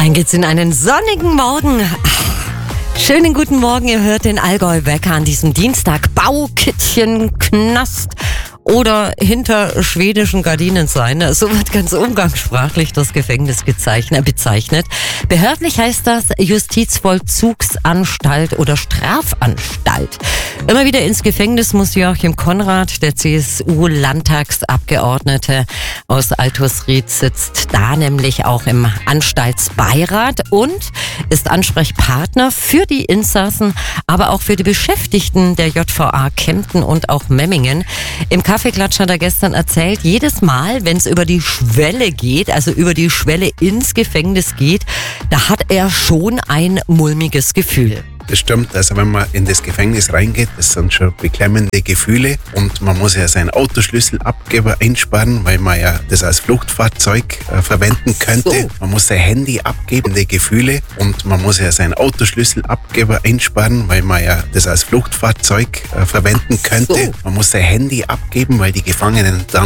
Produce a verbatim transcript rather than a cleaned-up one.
Rein geht's in einen sonnigen Morgen. Schönen guten Morgen, ihr hört den Allgäu-Wecker an diesem Dienstag. Baukittchen, Knast oder hinter schwedischen Gardinen sein. So wird ganz umgangssprachlich das Gefängnis gezeichnet, bezeichnet. Behördlich heißt das Justizvollzugsanstalt oder Strafanstalt. Immer wieder ins Gefängnis muss Joachim Konrad, der C S U-Landtagsabgeordnete aus Altusried, sitzt da nämlich auch im Anstaltsbeirat und ist Ansprechpartner für die Insassen, aber auch für die Beschäftigten der J V A Kempten und auch Memmingen. Im Kaffeeklatsch hat er gestern erzählt, jedes Mal, wenn es über die Schwelle geht, also über die Schwelle ins Gefängnis geht, da hat er schon ein mulmiges Gefühl. Das stimmt, also wenn man in das Gefängnis reingeht, das sind schon beklemmende Gefühle und man muss ja seinen Autoschlüsselabgeber einsparen, weil man ja das als Fluchtfahrzeug äh, verwenden könnte. So. Man muss sein Handy abgeben, die Gefühle, und man muss ja seinen Autoschlüsselabgeber einsparen, weil man ja das als Fluchtfahrzeug äh, verwenden könnte. So. Man muss sein Handy abgeben, weil die Gefangenen dann